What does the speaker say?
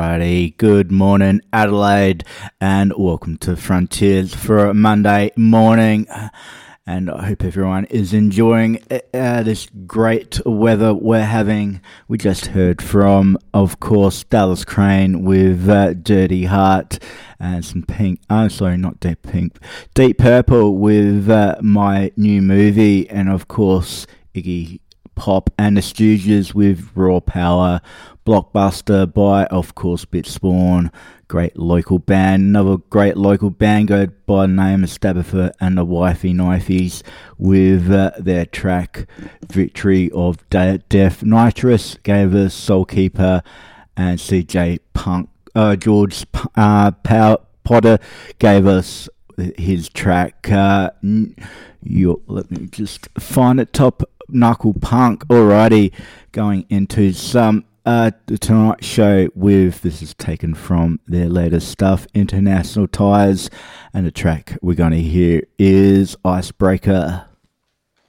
Alrighty, good morning Adelaide and welcome to Frontiers for a Monday morning, and I hope everyone is enjoying this great weather we're having. We just heard from, of course, Dallas Crane with Dirty Heart and some Pink, not Deep Pink, Deep Purple with My New Movie, and of course Iggy Pop and the Stooges with Raw Power. Blockbuster by, of course, Bitspawn, great local band. Another great local band go by the name of Stabberfoot and the Wifey Knifeys with their track Victory of Death. Nitrous gave us Soulkeeper, and CJ Punk, George Potter gave us his track. Let me just find it. Top Knuckle Punk. Alrighty, going into some the Tonight Show with, this is taken from their latest stuff, International Tires, and the track we're going to hear is Icebreaker.